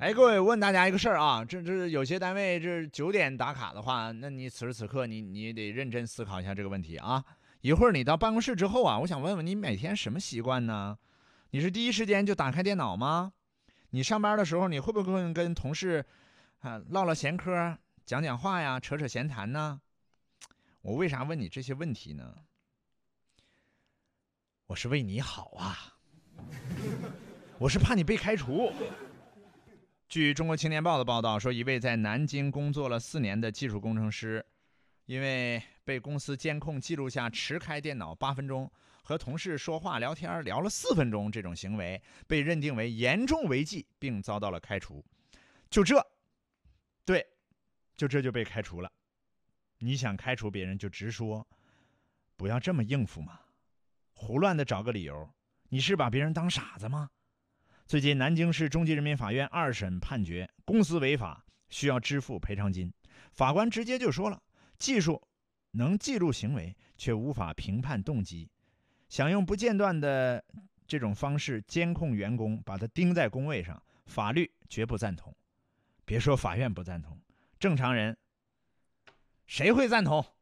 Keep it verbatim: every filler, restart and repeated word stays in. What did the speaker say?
哎，各位，我问大家一个事儿啊，这这有些单位这九点打卡的话，那你此时此刻你你得认真思考一下这个问题啊。一会儿你到办公室之后啊，我想问问你每天什么习惯呢？你是第一时间就打开电脑吗？你上班的时候你会不会跟同事啊唠唠闲嗑、讲讲话呀、扯扯闲谈呢？我为啥问你这些问题呢？我是为你好啊，我是怕你被开除。据中国青年报的报道说，一位在南京工作了四年的技术工程师，因为被公司监控记录下持开电脑八分钟，和同事说话聊天聊了四分钟这种行为，被认定为严重违纪，并遭到了开除。就这，对，就这就被开除了。你想开除别人就直说，不要这么应付嘛，胡乱的找个理由，你是把别人当傻子吗？最近南京市中级人民法院二审判决，公司违法需要支付赔偿金。法官直接就说了，技术能记录行为，却无法评判动机。想用不间断的这种方式监控员工，把他钉在工位上，法律绝不赞同。别说法院不赞同，正常人谁会赞同？